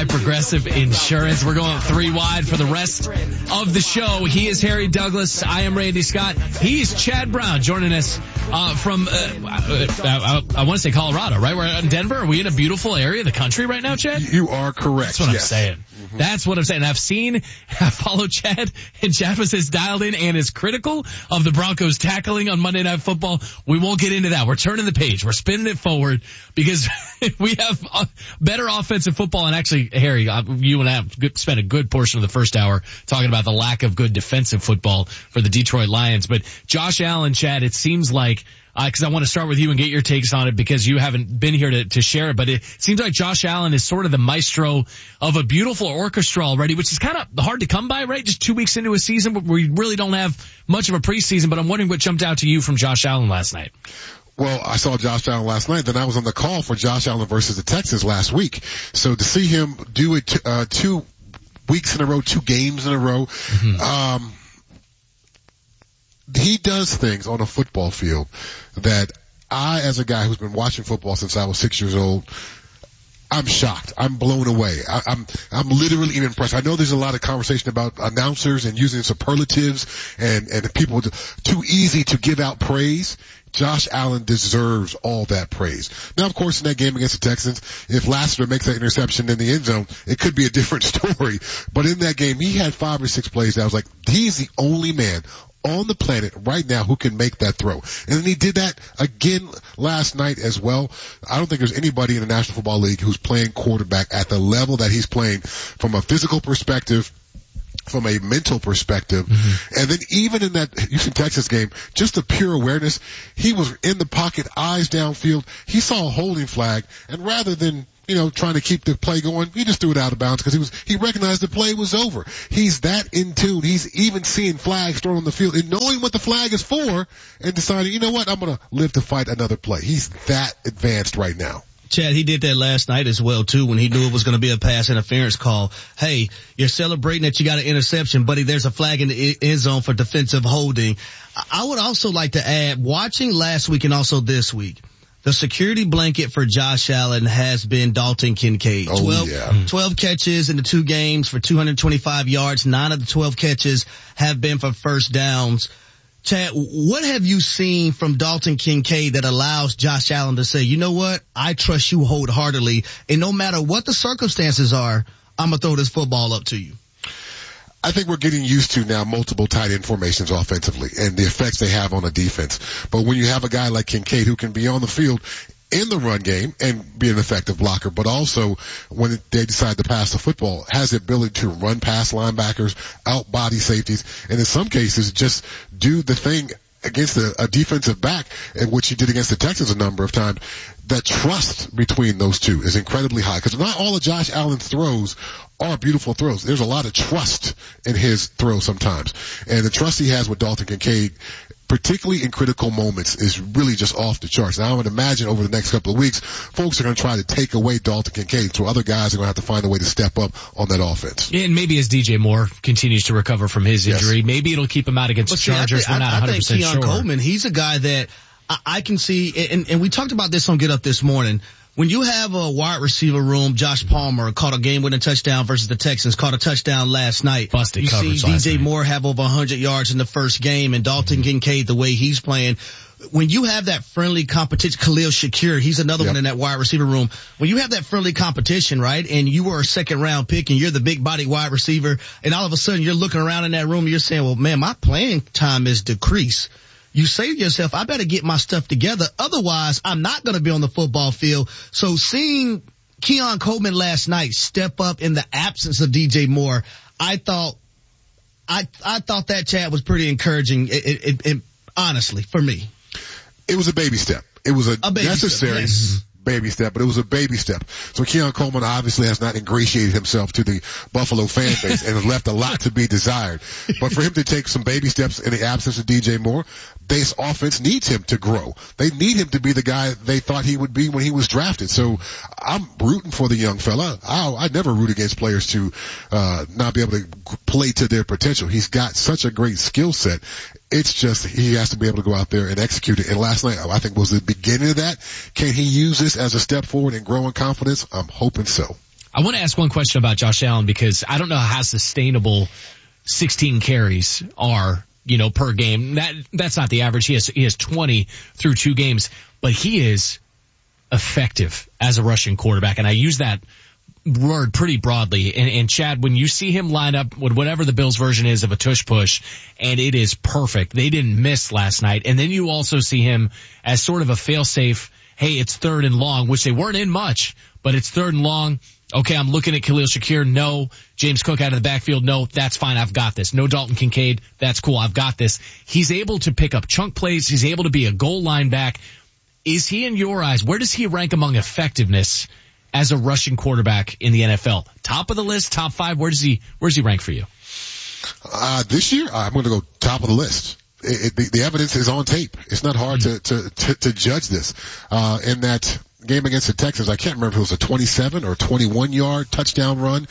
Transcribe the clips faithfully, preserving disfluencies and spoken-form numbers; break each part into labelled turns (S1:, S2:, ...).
S1: by Progressive Insurance. We're going three wide for the rest of the show. He is Harry Douglas. I am Randy Scott. He is Chad Brown joining us uh, from, uh, uh, I, I want to say Colorado, right? We're in Denver. Are we in a beautiful area of the country right now, Chad?
S2: You are correct.
S1: That's what
S2: yes.
S1: I'm saying. Mm-hmm. That's what I'm saying. I've seen, I follow Chad, and Chad was as dialed in and is critical of the Broncos tackling on Monday Night Football. We won't get into that. We're turning the page. We're spinning it forward because we have uh, better offensive football. And actually, Harry, uh, you and I have spent a good portion of the first hour talking about the lack of good defensive football for the Detroit Lions. But Josh Allen, Chad, it seems like, uh, cause I want to start with you and get your takes on it because you haven't been here to, to share it, but it seems like Josh Allen is sort of the maestro of a beautiful orchestra already, which is kind of hard to come by, right? Just two weeks into a season where we really don't have much of a preseason, but I'm wondering what jumped out to you from Josh Allen last night.
S2: Well, I saw Josh Allen last night, then I was on the call for Josh Allen versus the Texans last week. So to see him do it, uh, two weeks in a row, two games in a row, mm-hmm. um, he does things on a football field that I, as a guy who's been watching football since I was six years old, I'm shocked. I'm blown away. I, I'm, I'm literally impressed. I know there's a lot of conversation about announcers and using superlatives and, and people too easy to give out praise. Josh Allen deserves all that praise. Now, of course, in that game against the Texans, if Lassiter makes that interception in the end zone, it could be a different story. But in that game, he had five or six plays that I was like, he's the only man on the planet right now who can make that throw. And then he did that again last night as well. I don't think there's anybody in the National Football League who's playing quarterback at the level that he's playing from a physical perspective, from a mental perspective. Mm-hmm. And then even in that Houston Texas game, just the pure awareness, he was in the pocket, eyes downfield. He saw a holding flag, and rather than you know, trying to keep the play going, he just threw it out of bounds because he was, he recognized the play was over. He's that in tune. He's even seeing flags thrown on the field and knowing what the flag is for and deciding, you know what, I'm going to live to fight another play. He's that advanced right now.
S3: Chad, he did that last night as well, too, when he knew it was going to be a pass interference call. Hey, you're celebrating that you got an interception, buddy. There's a flag in the end zone for defensive holding. I would also like to add, watching last week and also this week, the security blanket for Josh Allen has been Dalton Kincaid.
S2: Oh,
S3: twelve,
S2: yeah.
S3: twelve catches in the two games for two hundred twenty-five yards. Nine of the twelve catches have been for first downs. Chad, what have you seen from Dalton Kincaid that allows Josh Allen to say, you know what, I trust you wholeheartedly, and no matter what the circumstances are, I'm going to throw this football up to you?
S2: I think we're getting used to now multiple tight end formations offensively and the effects they have on a defense. But when you have a guy like Kincaid who can be on the field in the run game and be an effective blocker, but also when they decide to pass the football, has the ability to run past linebackers, out body safeties, and in some cases just do the thing against a, a defensive back, which he did against the Texans a number of times. The trust between those two is incredibly high because not all of Josh Allen's throws are beautiful throws. There's a lot of trust in his throw sometimes. And the trust he has with Dalton Kincaid, particularly in critical moments, is really just off the charts. Now, I would imagine over the next couple of weeks, folks are going to try to take away Dalton Kincaid, so other guys are going to have to find a way to step up on that offense.
S1: And maybe as D J Moore continues to recover from his injury, yes. maybe it'll keep him out against
S3: but
S1: the Chargers.
S3: See, I,
S1: We're not
S3: I,
S1: one hundred percent
S3: I think Keon
S1: sure.
S3: Coleman, he's a guy that I, I can see, and, and we talked about this on Get Up this morning. When you have a wide receiver room, Josh Palmer caught a game-winning touchdown versus the Texans, caught a touchdown last night.
S1: Busted
S3: you
S1: coverage
S3: see D J
S1: night.
S3: Moore have over one hundred yards in the first game, and Dalton mm-hmm. Kincaid, the way he's playing. When you have that friendly competition, Khalil Shakir, he's another yep. one in that wide receiver room. When you have that friendly competition, right, and you were a second-round pick and you're the big-body wide receiver, and all of a sudden you're looking around in that room and you're saying, well, man, my playing time is decreased. You say to yourself, I better get my stuff together. Otherwise, I'm not going to be on the football field. So seeing Keon Coleman last night step up in the absence of D J Moore, I thought, I, I thought that, Chad, was pretty encouraging. It, it, it, it, honestly, for me.
S2: It was a baby step. It was a,
S3: a baby
S2: necessary
S3: step, yes.
S2: baby step, but it was a baby step. So Keon Coleman obviously has not ingratiated himself to the Buffalo fan base and has left a lot to be desired. But for him to take some baby steps in the absence of D J Moore, this offense needs him to grow. They need him to be the guy they thought he would be when he was drafted. So I'm rooting for the young fella. I, I never root against players to uh not be able to play to their potential. He's got such a great skill set. It's just he has to be able to go out there and execute it. And last night, I think, was the beginning of that. Can he use this as a step forward and grow in confidence? I'm hoping so.
S1: I want to ask one question about Josh Allen because I don't know how sustainable sixteen carries are, you know, per game. That that's not the average. He has he has twenty through two games, but he is effective as a rushing quarterback, and I use that word pretty broadly. And, and Chad, when you see him line up with whatever the Bills version is of a tush push, and it is perfect. They didn't miss last night. And then you also see him as sort of a fail-safe. Hey, it's third and long, which they weren't in much, but it's third and long. Okay, I'm looking at Khalil Shakir. No. James Cook out of the backfield. No, that's fine. I've got this. No Dalton Kincaid. That's cool. I've got this. He's able to pick up chunk plays. He's able to be a goal line back. Is he, in your eyes, where does he rank among effectiveness as a rushing quarterback in the N F L? Top of the list, top five? Where does he, where does he rank for you?
S2: Uh, this year, I'm going to go top of the list. It, it, the, the evidence is on tape. It's not hard mm-hmm. to, to, to, to judge this. Uh, in that game against the Texans, I can't remember if it was a twenty-seven or twenty-one yard touchdown run.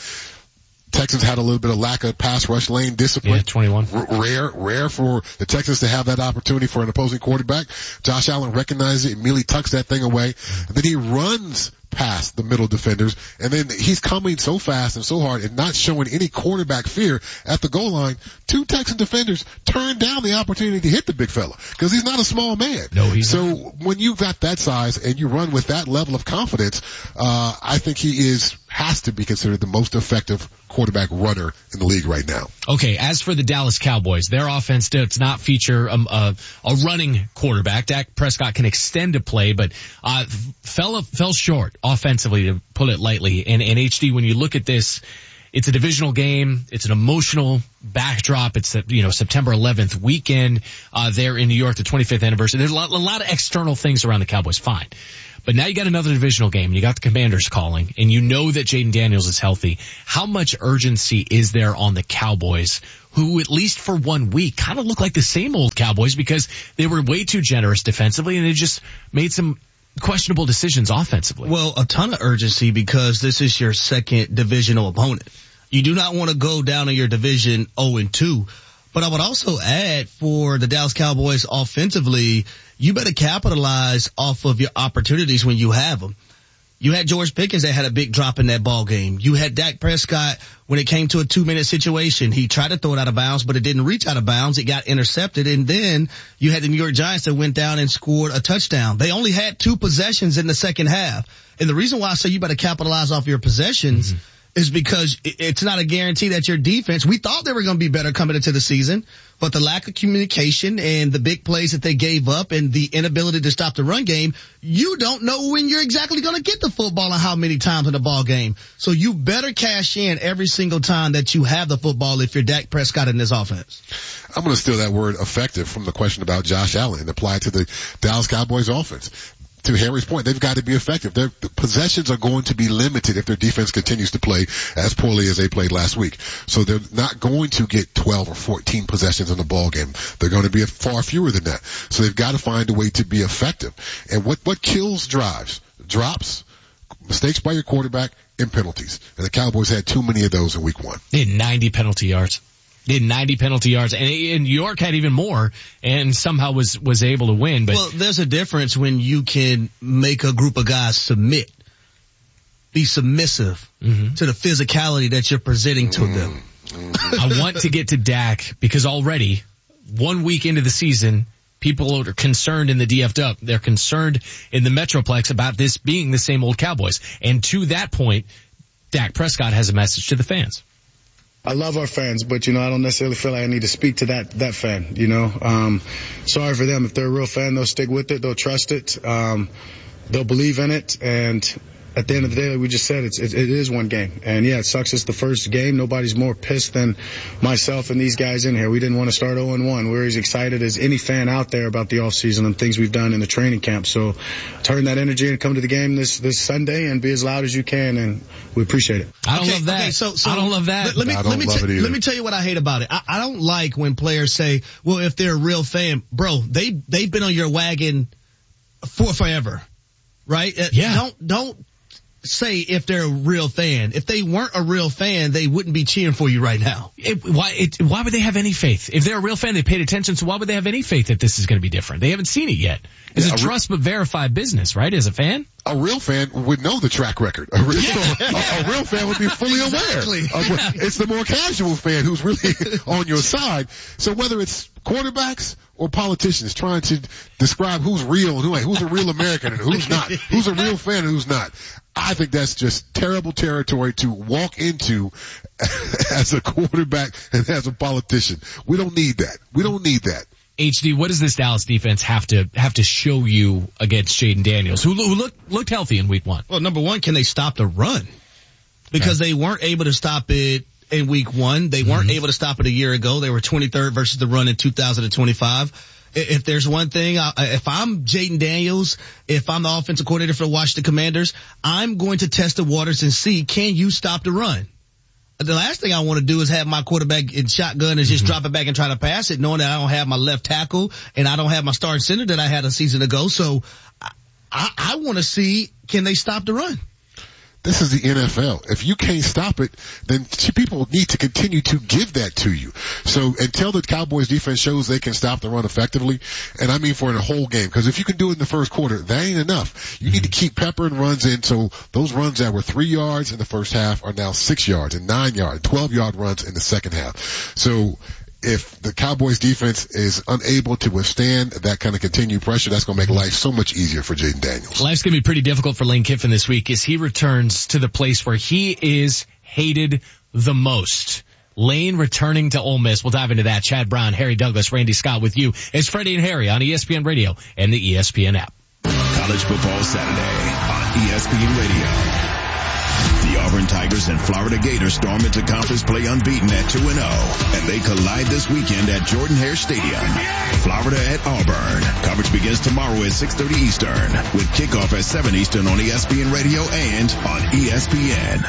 S2: Texans had a little bit of lack of pass rush lane discipline.
S1: Yeah, twenty-one.
S2: R- rare, rare for the Texans to have that opportunity for an opposing quarterback. Josh Allen recognizes it, immediately tucks that thing away, and then he runs past the middle defenders, and then he's coming so fast and so hard and not showing any quarterback fear at the goal line. Two Texan defenders turned down the opportunity to hit the big fella because he's not a small man.
S1: No, he's
S2: so
S1: not.
S2: When you've got that size and you run with that level of confidence, uh, I think he is has to be considered the most effective quarterback runner in the league right now.
S1: Okay, as for the Dallas Cowboys, their offense does not feature a, a, a running quarterback. Dak Prescott can extend a play, but uh, fell fell short offensively, to put it lightly. And, and H D, when you look at this, it's a divisional game. It's an emotional backdrop. It's a, you know, September eleventh weekend uh, there in New York, the twenty-fifth anniversary. There's a lot, a lot of external things around the Cowboys. Fine. But now you got another divisional game, and you got the Commanders calling, and you know that Jaden Daniels is healthy. How much urgency is there on the Cowboys, who at least for one week kind of look like the same old Cowboys because they were way too generous defensively, and they just made some questionable decisions offensively?
S3: Well, a ton of urgency because this is your second divisional opponent. You do not want to go down in your division oh and two. But I would also add for the Dallas Cowboys offensively, you better capitalize off of your opportunities when you have them. You had George Pickens that had a big drop in that ball game. You had Dak Prescott when it came to a two-minute situation. He tried to throw it out of bounds, but it didn't reach out of bounds. It got intercepted. And then you had the New York Giants that went down and scored a touchdown. They only had two possessions in the second half. And the reason why I say you better capitalize off your possessions mm-hmm. is because it's not a guarantee that your defense, we thought they were going to be better coming into the season, but the lack of communication and the big plays that they gave up and the inability to stop the run game, you don't know when you're exactly going to get the football and how many times in the ball game. So you better cash in every single time that you have the football if you're Dak Prescott in this offense.
S2: I'm going to steal that word effective from the question about Josh Allen and apply it to the Dallas Cowboys offense. To Harry's point, they've got to be effective. Their possessions are going to be limited if their defense continues to play as poorly as they played last week. So they're not going to get twelve or fourteen possessions in the ball game. They're going to be far fewer than that. So they've got to find a way to be effective. And what, what kills drives? Drops, mistakes by your quarterback, and penalties. And the Cowboys had too many of those in week one.
S1: They had ninety penalty yards. They had ninety penalty yards, and, and New York had even more, and somehow was was able to win. But
S3: well, there's a difference when you can make a group of guys submit, be submissive mm-hmm. to the physicality that you're presenting to them.
S1: Mm-hmm. I want to get to Dak because already one week into the season, people are concerned in the D F W. They're concerned in the Metroplex about this being the same old Cowboys, and to that point, Dak Prescott has a message to the fans.
S4: I love our fans, but, you know, I don't necessarily feel like I need to speak to that, that fan, you know. Um, sorry for them. If they're a real fan, they'll stick with it. They'll trust it. Um, they'll believe in it. And at the end of the day, like we just said, it's, it, it is one game. And, yeah, it sucks it's the first game. Nobody's more pissed than myself and these guys in here. We didn't want to start oh and one. We're as excited as any fan out there about the offseason and things we've done in the training camp. So turn that energy and come to the game this, this Sunday and be as loud as you can, and we appreciate it.
S1: I don't
S3: okay,
S1: love that.
S3: Okay, so, so
S1: I don't love that.
S3: Let, let me,
S2: I don't
S3: let me,
S2: love
S3: t-
S2: it either.
S3: let me tell you what I hate about it. I, I don't like when players say, well, if they're a real fan, bro, they, they've been on your wagon for forever, right?
S1: Yeah.
S3: Don't, don't, say if they're a real fan. If they weren't a real fan, they wouldn't be cheering for you right now.
S1: It, why, it, why would they have any faith? If they're a real fan, they paid attention, so why would they have any faith that this is going to be different? They haven't seen it yet. It's yeah, a trust but verify business, right, as a fan?
S2: a real fan would know the track record. A real, a, a real fan would be fully
S3: Exactly.
S2: aware. Of what, it's the more casual fan who's really on your side. So whether it's quarterbacks or politicians trying to describe who's real and who ain't, who's a real American and who's not, who's a real fan and who's not, I think that's just terrible territory to walk into as a quarterback and as a politician. We don't need that. We don't need that.
S1: H D, what does this Dallas defense have to have to show you against Jaden Daniels, who, who looked looked healthy in week one?
S3: Well, number one, can they stop the run? Because okay. they weren't able to stop it in week one. They weren't mm-hmm. able to stop it a year ago. They were twenty-third versus the run in two thousand twenty-five. If there's one thing, if I'm Jaden Daniels, if I'm the offensive coordinator for the Washington Commanders, I'm going to test the waters and see, can you stop the run? The last thing I want to do is have my quarterback in shotgun and just mm-hmm. drop it back and try to pass it, knowing that I don't have my left tackle and I don't have my starting center that I had a season ago. So I, I, I want to see, can they stop the run?
S2: This is the N F L. If you can't stop it, then people need to continue to give that to you. So until the Cowboys defense shows they can stop the run effectively, and I mean for the whole game, because if you can do it in the first quarter, that ain't enough. You need to keep peppering runs in, so those runs that were three yards in the first half are now six yards and nine yards, twelve yard runs in the second half. So if the Cowboys defense is unable to withstand that kind of continued pressure, that's going to make life so much easier for Jaden Daniels.
S1: Life's going to be pretty difficult for Lane Kiffin this week as he returns to the place where he is hated the most. Lane returning to Ole Miss. We'll dive into that. Chad Brown, Harry Douglas, Randy Scott with you. It's Freddie and Harry on E S P N Radio and the E S P N app.
S5: College Football Saturday on E S P N Radio. The Auburn Tigers and Florida Gators storm into conference play unbeaten at two and oh, and they collide this weekend at Jordan-Hare Stadium. Florida at Auburn. Coverage begins tomorrow at six thirty Eastern, with kickoff at seven Eastern on E S P N Radio and on E S P N.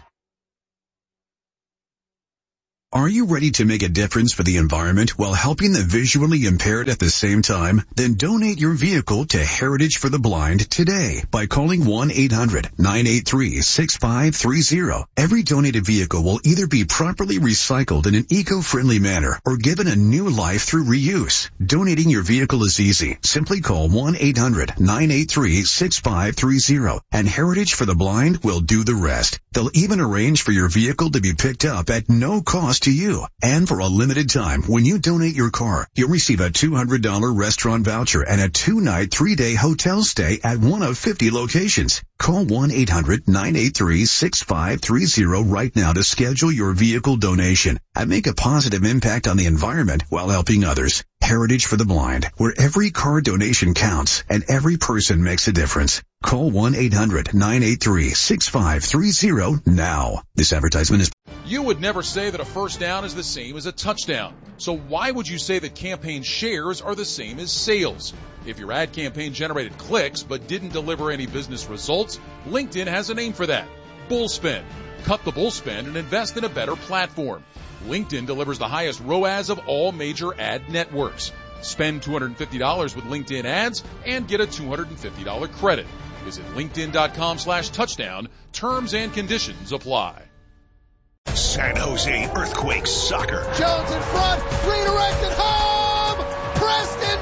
S5: Are you ready to make a difference for the environment while helping the visually impaired at the same time? Then donate your vehicle to Heritage for the Blind today by calling one eight hundred nine eight three six five three zero. Every donated vehicle will either be properly recycled in an eco-friendly manner or given a new life through reuse. Donating your vehicle is easy. Simply call one eight hundred nine eight three six five three zero and Heritage for the Blind will do the rest. They'll even arrange for your vehicle to be picked up at no cost to you. And for a limited time, when you donate your car, you'll receive a two hundred dollars restaurant voucher and a two-night, three-day hotel stay at one of fifty locations. Call one eight hundred nine eight three six five three zero right now to schedule your vehicle donation and make a positive impact on the environment while helping others. Heritage for the Blind, where every car donation counts and every person makes a difference. Call one eight hundred nine eight three six five three zero now. This advertisement is...
S6: You would never say that a first down is the same as a touchdown. So why would you say that campaign shares are the same as sales? If your ad campaign generated clicks but didn't deliver any business results, LinkedIn has a name for that. Bullspend. Cut the bullspend and invest in a better platform. LinkedIn delivers the highest R O A S of all major ad networks. Spend two hundred fifty dollars with LinkedIn ads and get a two hundred fifty dollars credit. Visit linkedin.com slash touchdown. Terms and conditions apply.
S7: San Jose Earthquakes soccer.
S8: Jones in front, redirected home. Preston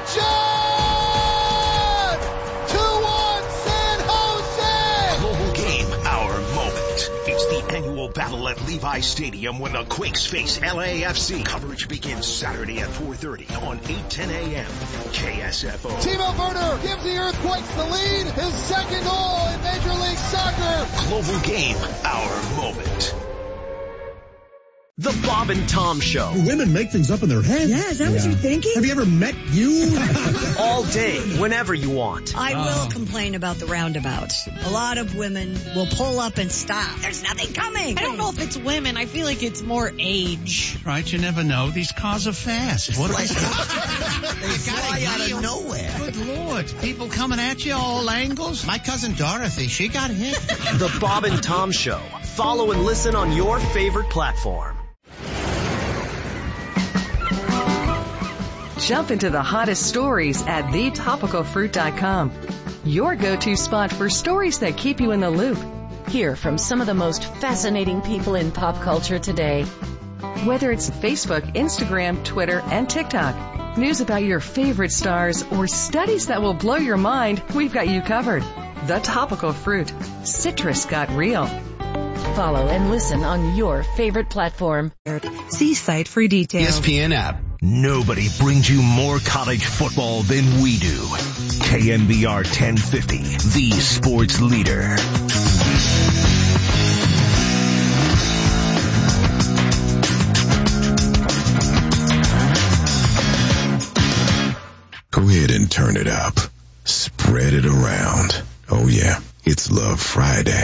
S8: John. two one San Jose.
S7: Global game, our moment. It's the annual battle at Levi Stadium when the Quakes face L A F C. Coverage begins Saturday at four thirty on eight ten a.m. K S F O.
S8: Timo Werner gives the Earthquakes the lead. His second goal in Major League Soccer.
S7: Global game, our moment.
S9: The Bob and Tom Show.
S10: Women make things up in their heads.
S11: Yeah, is that yeah. what you're thinking?
S10: Have you ever met you?
S9: All day, whenever you want.
S11: I oh. will complain about the roundabout. A lot of women will pull up and stop. There's nothing coming.
S12: I don't know if it's women. I feel like it's more age.
S13: Right, you never know. These cars are fast. What
S14: like, they fly out of nowhere.
S13: Good Lord. People coming at you all angles. My cousin Dorothy, she got hit.
S9: The Bob and Tom Show. Follow and listen on your favorite platform.
S15: Jump into the hottest stories at the topical fruit dot com. Your go-to spot for stories that keep you in the loop. Hear from some of the most fascinating people in pop culture today. Whether it's Facebook, Instagram, Twitter, and TikTok, news about your favorite stars, or studies that will blow your mind, we've got you covered. The Topical Fruit. Citrus got real. Follow and listen on your favorite platform.
S16: See site for details.
S17: E S P N app.
S7: Nobody brings you more college football than we do. K N B R ten fifty, the sports leader.
S18: Go ahead and turn it up. Spread it around. Oh yeah, it's Love Friday.